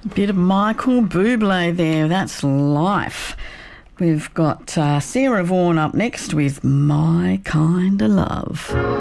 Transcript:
Bit of Michael Bublé there. That's Life. We've got Sarah Vaughan up next with My Kind of Love.